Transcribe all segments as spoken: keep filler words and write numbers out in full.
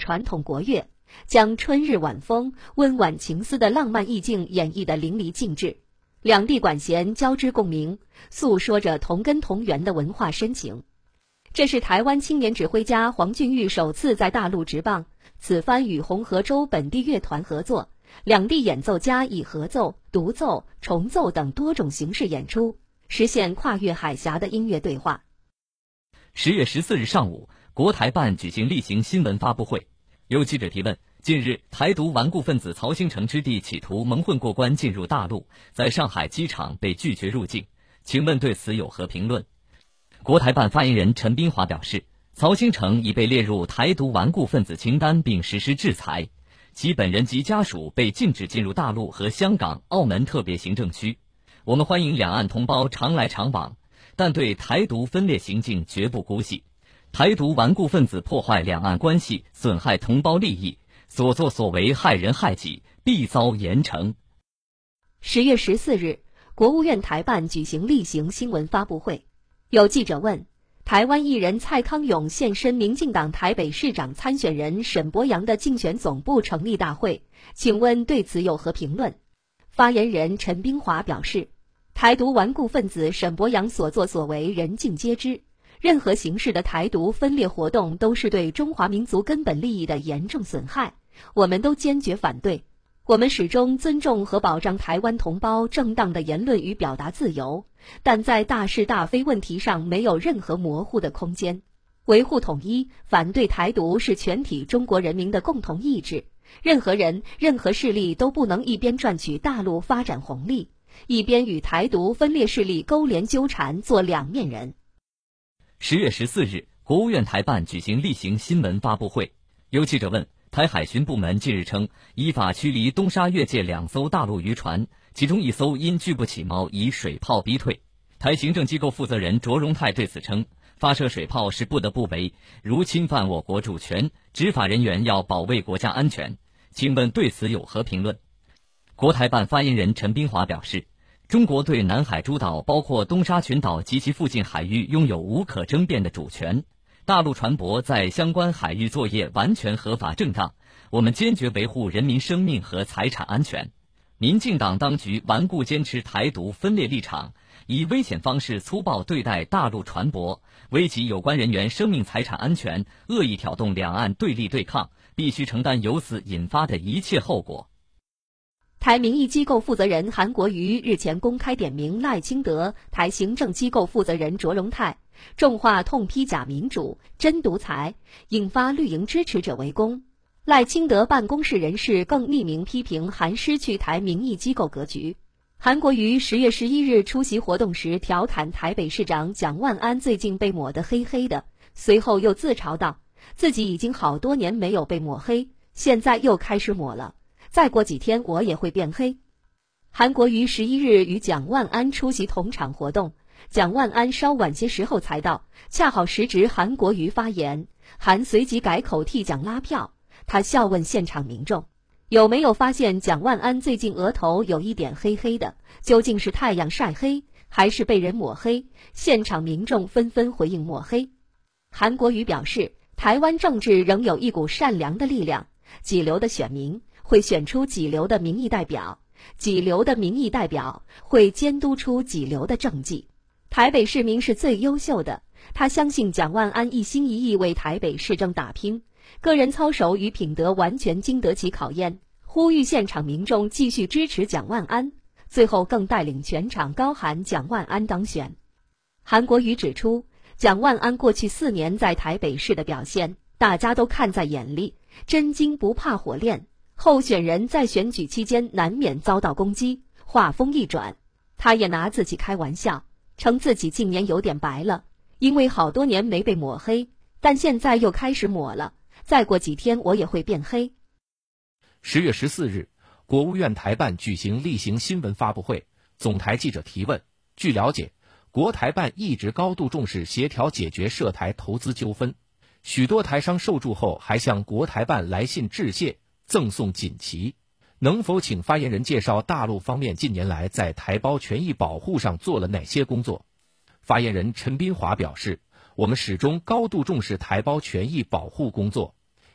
传统国乐，将春日晚风、温婉情思的浪漫意境演绎得淋漓尽致。两地管弦交织共鸣，诉说着同根同源的文化深情。这是台湾青年指挥家黄俊玉首次在大陆执棒，此番与红河州本地乐团合作，两地演奏家以合奏、独奏、重奏等多种形式演出，实现跨越海峡的音乐对话。 十月十四日上午，国台办举行例行新闻发布会，有记者提问：近日，台独顽固分子曹兴诚之弟企图蒙混过关进入大陆，在上海机场被拒绝入境，请问对此有何评论？国台办发言人陈斌华表示，曹兴诚已被列入台独顽固分子清单并实施制裁，其本人及家属被禁止进入大陆和香港、澳门特别行政区。我们欢迎两岸同胞常来常往，但对台独分裂行径绝不姑息。台独顽固分子破坏两岸关系，损害同胞利益，所作所为害人害己，必遭严惩。 十月十四日，国务院台办举行例行新闻发布会，有记者问，台湾艺人蔡康永现身民进党台北市长参选人沈伯洋的竞选总部成立大会，请问对此有何评论？发言人陈斌华表示，台独顽固分子沈伯洋所作所为人尽皆知，任何形式的台独分裂活动都是对中华民族根本利益的严重损害，我们都坚决反对。我们始终尊重和保障台湾同胞正当的言论与表达自由，但在大是大非问题上没有任何模糊的空间。维护统一，反对台独是全体中国人民的共同意志，任何人、任何势力都不能一边赚取大陆发展红利，一边与台独分裂势力勾连纠缠，做两面人。 十月十四日，国务院台办举行例行新闻发布会，有记者问，台海巡部门近日称，依法驱离东沙越界两艘大陆渔船，其中一艘因拒不起锚，以水炮逼退。台行政机构负责人卓荣泰对此称，发射水炮是不得不为，如侵犯我国主权，执法人员要保卫国家安全。请问对此有何评论？国台办发言人陈斌华表示，中国对南海诸岛包括东沙群岛及其附近海域拥有无可争辩的主权，大陆船舶在相关海域作业完全合法正当，我们坚决维护人民生命和财产安全。民进党当局顽固坚持台独分裂立场，以危险方式粗暴对待大陆船舶，危及有关人员生命财产安全，恶意挑动两岸对立对抗，必须承担由此引发的一切后果。 台民意机构负责人韩国瑜日前公开点名赖清德，台行政机构负责人卓荣泰，重话痛批假民主、真独裁，引发绿营支持者围攻。赖清德办公室人士更匿名批评韩失去台民意机构格局。韩国瑜十月十一日出席活动时调侃台北市长蒋万安最近被抹得黑黑的，随后又自嘲道，自己已经好多年没有被抹黑，现在又开始抹了，再过几天我也会变黑。韩国瑜十一日与蒋万安出席同场活动，蒋万安稍晚些时候才到，恰好时值韩国瑜发言，韩随即改口替蒋拉票。他笑问现场民众，有没有发现蒋万安最近额头有一点黑黑的，究竟是太阳晒黑，还是被人抹黑？现场民众纷纷回应抹黑。韩国瑜表示，台湾政治仍有一股善良的力量，几流的选民会选出几流的民意代表，几流的民意代表会监督出几流的政绩。台北市民是最优秀的，他相信蒋万安一心一意为台北市政打拼，个人操守与品德完全经得起考验，呼吁现场民众继续支持蒋万安，最后更带领全场高喊蒋万安当选。韩国瑜指出，蒋万安过去四年在台北市的表现，大家都看在眼里，真金不怕火炼，候选人在选举期间难免遭到攻击，话锋一转，他也拿自己开玩笑，称自己近年有点白了，因为好多年没被抹黑，但现在又开始抹了，再过几天我也会变黑。 十月十四日，国务院台办举行例行新闻发布会，总台记者提问。据了解，国台办一直高度重视协调解决涉台投资纠纷，许多台商受助后还向国台办来信致谢，赠送锦旗。能否请发言人介绍大陆方面近年来在台胞权益保护上做了哪些工作？发言人陈斌华表示，我们始终高度重视台胞权益保护工作，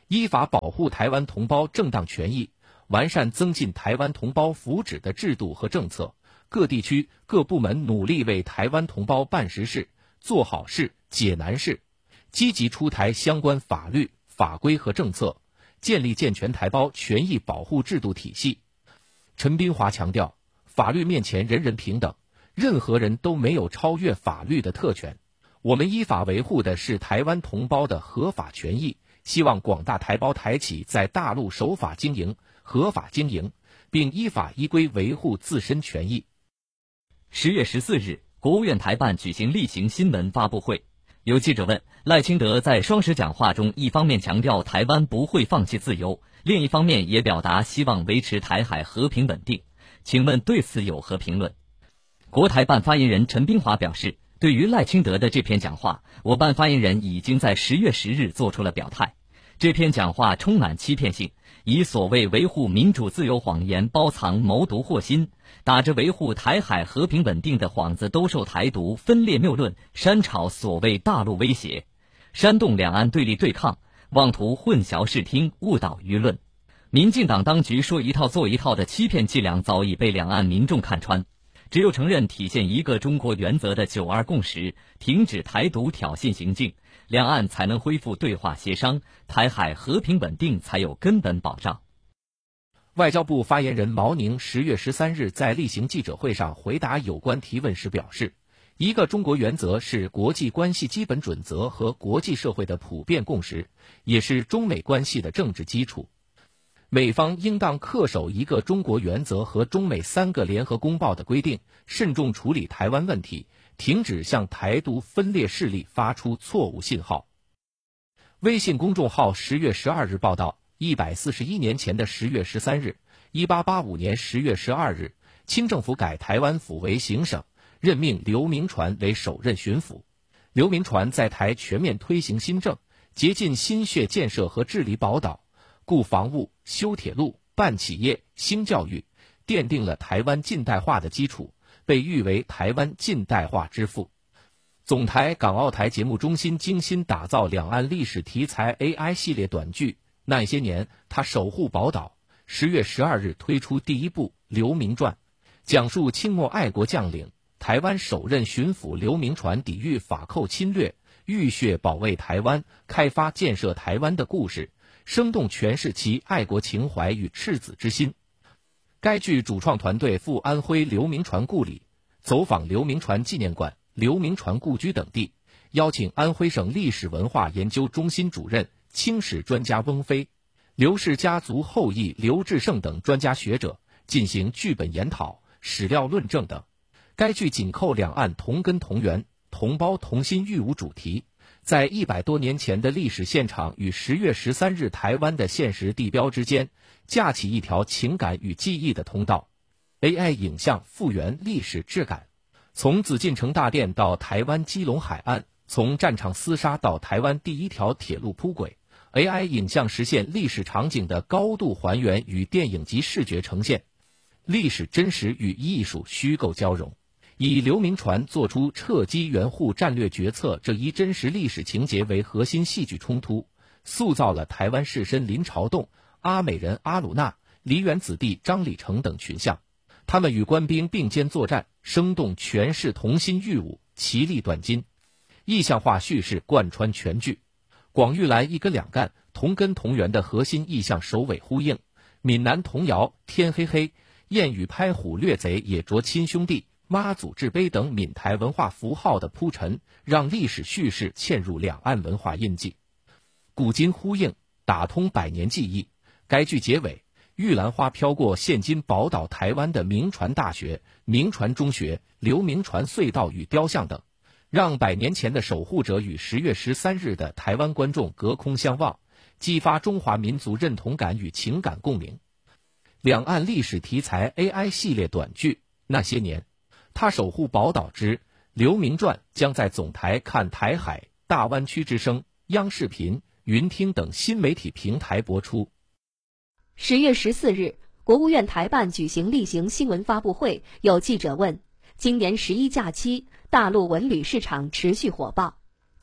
依法保护台湾同胞正当权益，完善增进台湾同胞福祉的制度和政策。各地区各部门努力为台湾同胞办实事、做好事、解难事，积极出台相关法律、法规和政策，建立健全台胞权益保护制度体系。陈斌华强调，法律面前人人平等，任何人都没有超越法律的特权。我们依法维护的是台湾同胞的合法权益，希望广大台胞台企在大陆守法经营、合法经营，并依法依规维护自身权益。 十月十四日，国务院台办举行例行新闻发布会。有记者问，赖清德在双十讲话中，一方面强调台湾不会放弃自由，另一方面也表达希望维持台海和平稳定，请问对此有何评论？国台办发言人陈斌华表示，对于赖清德的这篇讲话，我办发言人已经在十月十日做出了表态。这篇讲话充满欺骗性，以所谓维护民主自由谎言包藏谋独祸心，打着维护台海和平稳定的幌子兜售台独分裂谬论，煽炒所谓大陆威胁，煽动两岸对立对抗，妄图混淆视听，误导舆论。民进党当局说一套做一套的欺骗伎俩早已被两岸民众看穿，只有承认体现一个中国原则的九二共识，停止台独挑衅行径，两岸才能恢复对话协商，台海和平稳定才有根本保障。 外交部发言人毛宁十月十三日在例行记者会上回答有关提问时表示，一个中国原则是国际关系基本准则和国际社会的普遍共识，也是中美关系的政治基础。美方应当恪守一个中国原则和中美三个联合公报的规定，慎重处理台湾问题，停止向台独分裂势力发出错误信号。微信公众号十月十二日报道，一百四十一年前的十月十三日，一八八五年十月十二日，清政府改台湾府为行省，任命刘铭传为首任巡抚。刘铭传在台全面推行新政，竭尽心血建设和治理宝岛，固防务、修铁路、办企业、兴教育，奠定了台湾近代化的基础，被誉为台湾近代化之父。总台港澳台节目中心精心打造两岸历史题材 A I 系列短剧，那些年他守护宝岛。十月十二日推出第一部《刘铭传》，讲述清末爱国将领、台湾首任巡抚刘铭传抵御法寇侵略，浴血保卫台湾、开发建设台湾的故事，生动诠释其爱国情怀与赤子之心。该剧主创团队赴安徽刘铭传故里，走访刘铭传纪念馆、刘铭传故居等地，邀请安徽省历史文化研究中心主任、清史专家翁飞、刘氏家族后裔刘志胜等专家学者进行剧本研讨、史料论证等。该剧紧扣两岸同根同源、同胞同心育吾主题，在一百多年前的历史现场与十月十三日台湾的现实地标之间，架起一条情感与记忆的通道。A I 影像复原历史质感，从紫禁城大殿到台湾基隆海岸，从战场厮杀到台湾第一条铁路铺轨， A I 影像实现历史场景的高度还原与电影级视觉呈现，历史真实与艺术虚构交融，以刘铭传做出撤机援沪战略决策这一真实历史情节为核心戏剧冲突，塑造了台湾士绅林朝栋、阿美人阿鲁纳、梨园子弟张礼成等群像。他们与官兵并肩作战，生动诠释同心育吾，其利断金。意象化叙事贯穿全剧，广玉兰一哥两干、同根同源的核心意象首尾呼应，闽南童谣天黑黑、燕语拍虎掠贼也着亲兄弟、妈祖制碑等闽台文化符号的铺陈，让历史叙事嵌入两岸文化印记，古今呼应，打通百年记忆。该剧结尾，玉兰花飘过现今宝岛台湾的铭传大学、铭传中学、刘铭传隧道与雕像等，让百年前的守护者与十月十三日的台湾观众隔空相望，激发中华民族认同感与情感共鸣。两岸历史题材 A I 系列短剧那些年，他守护宝岛之刘铭传将在总台看台海、大湾区之声、央视频、云听等新媒体平台播出。 十月十四日，国务院台办举行例行新闻发布会，有记者问：今年十一假期，大陆文旅市场持续火爆，台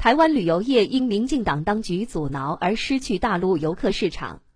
台湾旅游业因民进党当局阻挠而失去大陆游客市场。